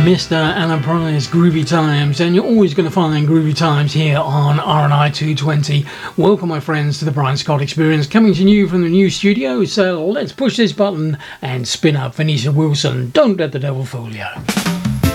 Mr. Alan Price, Groovy Times, and you're always going to find Groovy Times here on RNI 220. Welcome, my friends, to the Brian Scott Experience, coming to you from the new studio. So let's push this button and spin up Venetia Wilson. Don't let the devil fool you.